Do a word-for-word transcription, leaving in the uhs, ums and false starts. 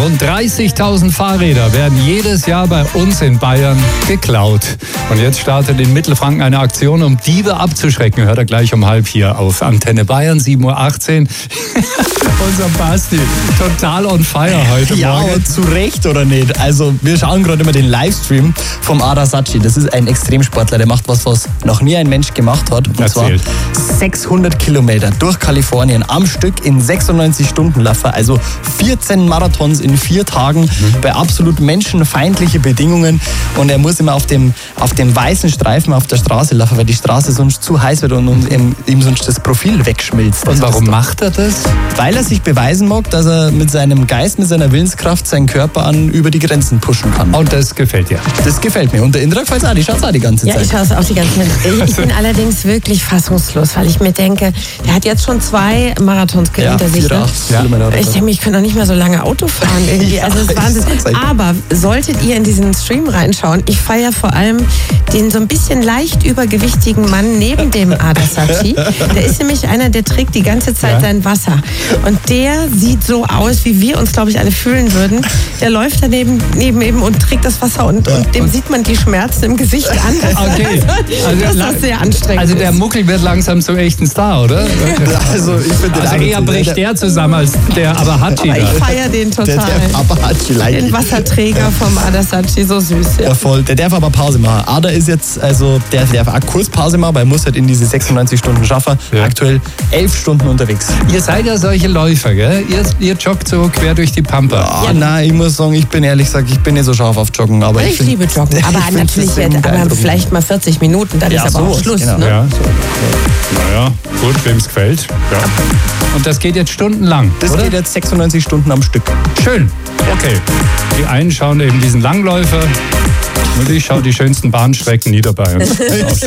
Rund dreißigtausend Fahrräder werden jedes Jahr bei uns in Bayern geklaut. Und jetzt startet in Mittelfranken eine Aktion, um Diebe abzuschrecken. Hört er gleich um halb hier auf Antenne Bayern, sieben Uhr achtzehn. Unser Basti, total on fire heute ja, Morgen. Ja, zu Recht oder nicht? Also wir schauen gerade immer den Livestream vom Ada Sacchi. Das ist ein Extremsportler, der macht was, was noch nie ein Mensch gemacht hat. Und Erzähl. zwar sechshundert Kilometer durch Kalifornien am Stück in sechsundneunzig Stunden laufen. Also vierzehn Marathons in vier Tagen mhm. bei absolut menschenfeindlichen Bedingungen. Und er muss immer auf dem, auf dem weißen Streifen auf der Straße laufen, weil die Straße sonst zu heiß wird und, und ihm, ihm sonst das Profil wegschmilzt. Und warum macht er das? Weil er sich beweisen mag, dass er mit seinem Geist, mit seiner Willenskraft seinen Körper an über die Grenzen pushen kann. Und das gefällt dir? Das gefällt mir. Und der Indra gefällt es auch. Die schaut es auch die ganze Zeit. Ja, ich schaue es auch die ganze Zeit. Ich bin allerdings wirklich fassungslos, weil ich mir denke, der hat jetzt schon zwei Marathons ja, hinter sich. Ne? Ja. Ich denke mir, ich kann doch nicht mehr so lange Auto fahren irgendwie. Ja, also das ist Wahnsinn. Aber solltet ihr in diesen Stream reinschauen, ich feiere vor allem den so ein bisschen leicht übergewichtigen Mann neben dem Ada Sacchi. Der ist nämlich einer, der trägt die ganze Zeit ja. sein Wasser. Und der sieht so aus, wie wir uns, glaube ich, alle fühlen würden. Der läuft daneben neben eben und trägt das Wasser und, ja. und dem und sieht man die Schmerzen im Gesicht an. Okay. Also, das ist sehr anstrengend. Also der Muckel wird langsam zum echten Star, oder? Ja. Also, ich finde also eher bricht der zusammen als der Abahachi. Aber ich feiere den total. Der, der Abahachi, like den Wasserträger ja. vom Ada Sacchi, so süß. Ja. ja, voll. Der darf aber Pause machen. Ada ist jetzt, also der darf auch kurz Pause machen, weil er muss halt in diese sechsundneunzig Stunden schaffen. Ja. Aktuell elf Stunden unterwegs. Ihr seid ja solche Läufer, gell? Ihr, ihr joggt so quer durch die Pampa. Ja, ja. Nein, ich muss sagen, ich bin ehrlich gesagt, ich bin nicht so scharf auf Joggen. Aber ich, ich find, liebe Joggen, aber natürlich jetzt, aber vielleicht mal vierzig Minuten, dann ja, ist aber so auch Schluss. Genau. Ne? Ja. Naja, gut, wem es gefällt. Ja. Und das geht jetzt stundenlang, Das oder? geht jetzt sechsundneunzig Stunden am Stück. Schön, okay. Die einen schauen eben diesen Langläufer und ich schaue die schönsten Bahnstrecken Niederbayerns.